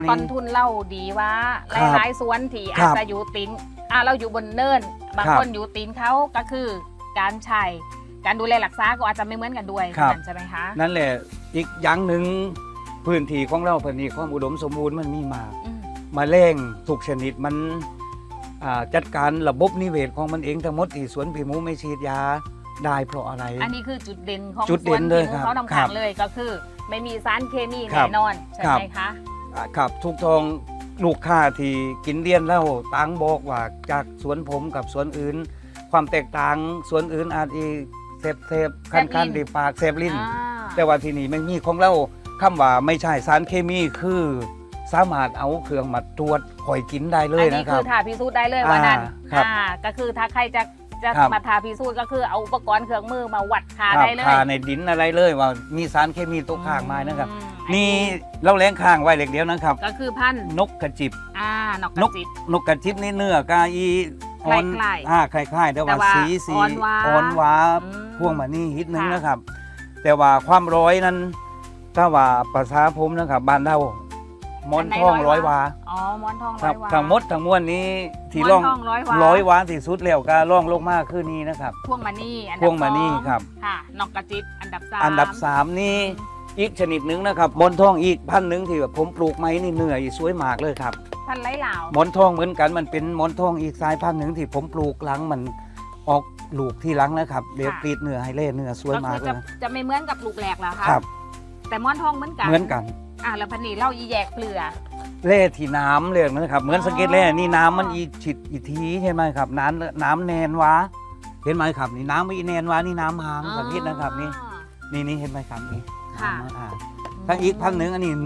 ต้นทุนเล่าดีว่าหลายๆสวนที่อาจจะอยู่ตีนเราอยู่บนเนินบางคนอยู่ตีนเขาก็คือการใช้การดูแลรักษาก็อาจจะไม่เหมือนกันด้วยใช่ไหมคะนั่นแหละอีกอย่างหนึ่งพื้นที่ของเราพื้นที่ความอุดมสมบูรณ์มันมีมาแมลงทุกชนิดมันจัดการระบบนิเวศของมันเองทั้งหมดที่สวนพี่หมูไม่ฉีดยาได้เพราะอะไรอันนี้คือจุดเด่นของสวนพี่หมูเขาทำขังเลยก็คือไม่มีสารเคมีแน่นอนใช่ไหมคะครับทุกทองลูกค้าที่กินเลี้ยนแล้วต่างบอกว่าจากสวนผมกับสวนอื่นความแตกต่างสวนอื่นอาจจะเซฟคันดีปากเซฟลิ้นแต่ว่าที่นี่ไม่มีของเราคำว่าไม่ใช่สารเคมีคือสามารถเอาเครื่องมาตรวจหอยกินได้เลยนะครับอันนี้คือทาพิสูจน์ได้เลยว่านั่นก็คือถ้าใครจะมาทาพิสูจน์ก็คือเอาอุปกรณ์เครื่องมือมาวัดค่าได้เลยค่าในดินอะไรเลยว่ามีสารเคมีตกค้างมานะครับนี่เราแล้งค้างไว้เล็กเดียวนะครับก็คือพันนกกระจิบนกกระจิบนี่เนื้อกาอีอ่อนคล้ายๆแต่ว่าสีอ่อนหวานพวงมานี่ฮิตนึงนะครับแต่ว่าความร้อยนั้นถ้าว่าภาษาผมนะครับบ้านเรามอนทองร้อยวามอนทองร้อยวาทั้งหมดทั้งมวลนี้ที่ร่องร้อยวาที่สุดแล้วก็ร่องลงมากขึ้นนี้นะครับพวงมานี่ครับค่ะนกกระจิบอันดับ 3นี่อีกชนิดหนึ่งนะครับมอนทองอีกพันหนึ่งที่แบบผมปลูกไม้นี่เหนื่อยสวยมากเลยครับพันไร้เหล่ามอนทองเหมือนกันมันเป็นมอนทองอีกสายพันธุ์หนึ่งที่ผมปลูกหลังมันออกลูกที่หลังนะครับเดี๋ยวกรีดเนื้อให้เล่เนื้อสวยมากเลยจะไม่เหมือนกับลูกแหลกเหรอคะครับแต่มอนทองเหมือนกันแล้วพันนี้เล่าอีแยกเปลือเล่ที่น้ำเลยนะครับเหมือนสเก็ตเล่นี่น้ำมันอีฉิดอีทีใช่ไหมครับน้ำแนนวะเห็นไหมครับนี่น้ำไม่แนนวะนี่น้ำหางสักนิดนะครับนี่เห็นไหมครับนี่ถ้าอีกพันหนึ่งอันนี้